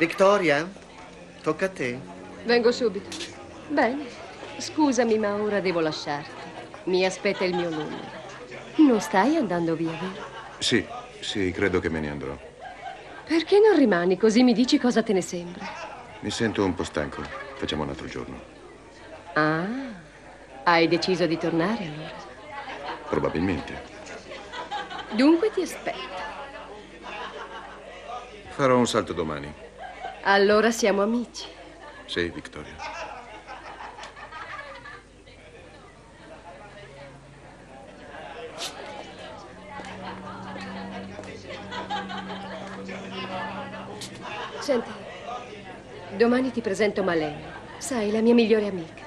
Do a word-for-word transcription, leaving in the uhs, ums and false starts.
Victoria, tocca a te. Vengo subito. Bene. Scusami, ma ora devo lasciarti. Mi aspetta il mio numero. Non stai andando via, vero? Sì, sì, credo che me ne andrò. Perché non rimani, così mi dici cosa te ne sembra? Mi sento un po' stanco. Facciamo un altro giorno. Ah, hai deciso di tornare allora? Probabilmente. Dunque ti aspetto. Farò un salto domani. Allora siamo amici. Sì, Victoria. Senti, domani ti presento Malena. Sai, la mia migliore amica.